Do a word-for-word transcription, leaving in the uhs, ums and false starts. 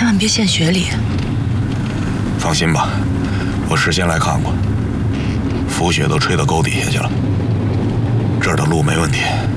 千万别陷雪里。 放心吧，我事先来看过，浮雪都吹到沟底下去了，这儿的路没问题。